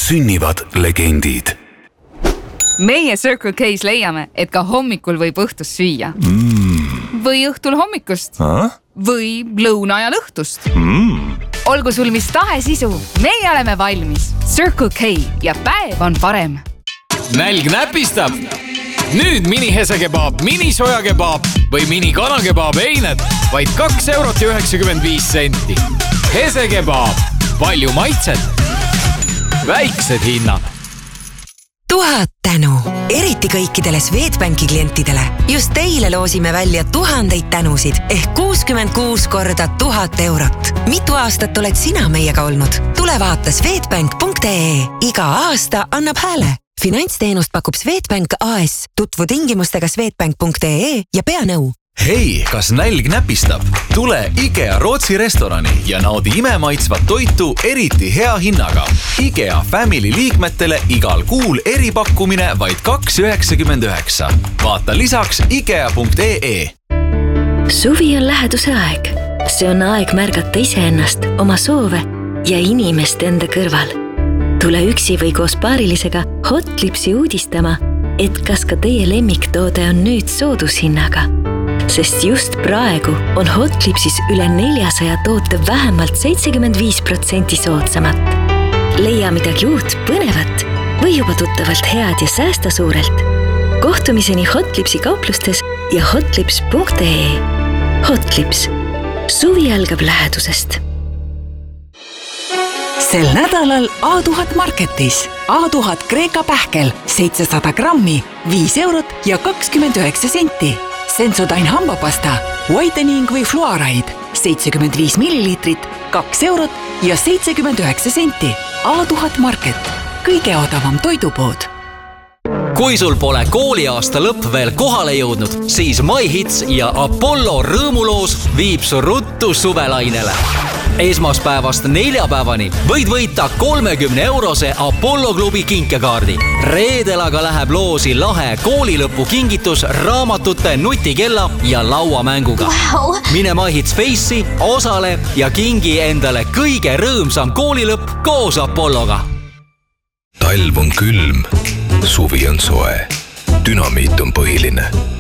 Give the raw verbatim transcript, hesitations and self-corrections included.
sünnivad legendid. Meie Circle K's leiame, et ka hommikul võib õhtust süüa. Mm. Või õhtul hommikust. Ah? Või lõuna ajal õhtust. Mm. Olgu sul mis tahe sisu, meie oleme valmis. Circle K ja päev on parem. Nälg näpistab. Nüüd mini hesekebaab, mini sojakebaab või mini kanakebaab eined vaid kaks eurot ja üheksakümmend viis senti. Hesekebaab. Palju maitset. Väiksed hinnad. Tuhat tänu, eriti kõikidele Swedbanki klientidele. Just teile loosime välja tuhandeid tänusid ehk kuuskümmend kuus korda tuhat eurot. Mitu aastat oled sina meiega olnud? Tule vaata swedbank punkt ee. Iga aasta annab hääle. Finantsteenust pakub Swedbank A S. Tutvu tingimustega swedbank punkt ee ja pea nõu. Hei, kas nälg näpistab? Tule IKEA Rootsi restorani ja naudi imemaitsvat toitu eriti hea hinnaga. IKEA Family liikmetele igal kuul eripakkumine vaid kaks üheksakümmend üheksa. Vaata lisaks ikea punkt ee. Suvi on läheduse aeg. See on aeg märgata iseennast, oma soove ja inimest enda kõrval. Tule üksi või koos paarilisega Hotlipsi uudistama, et kas ka teie lemmiktoode on nüüd soodushinnaga. Sest just praegu on Hotlipsis üle neljasaja toote vähemalt seitsekümmend viis protsenti soodsamat. Leia midagi uut, põnevat või juba tuttavalt head ja säästa suurelt. Kohtumiseni Hotlipsi kauplustes ja hotlips punkt ee. Hotlips. Suvi algab lähedusest. Sel nädalal A tuhat Marketis. A tuhat Kreeka pähkel, seitsesada grammi, viis eurot ja kakskümmend üheksa senti. Sensodyne hambapasta, whitening või fluoride, seitsekümmend viis milliliitrit, kaks eurot ja seitsekümmend üheksa senti. A tuhat Market, kõige odavam toidupood. Kui sul pole kooliaasta lõpp veel kohale jõudnud, siis MyHits ja Apollo rõõmuloos viib su ruttu suvelainele. Esmaspäevast neljapäevani võid võita kolmekümne eurose Apollo klubi kinkekaardi. Reedel aga läheb loosi lahe koolilõpu kingitus raamatute, nutikella ja lauamänguga. Wow. Mine MyHits Face'i, osale ja kingi endale kõige rõõmsam koolilõpp koos Apolloga. Talv on külm, suvi on soe, dünamiit on põhiline.